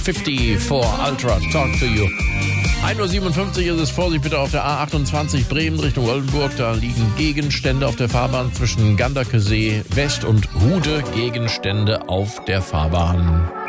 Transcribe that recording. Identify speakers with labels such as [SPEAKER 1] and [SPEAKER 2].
[SPEAKER 1] 50 Ultra, Talk to You. 1:57 Uhr ist es. Vorsicht bitte auf der A28 Bremen Richtung Oldenburg. Da liegen Gegenstände auf der Fahrbahn zwischen Ganderkesee West und Hude. Gegenstände auf der Fahrbahn.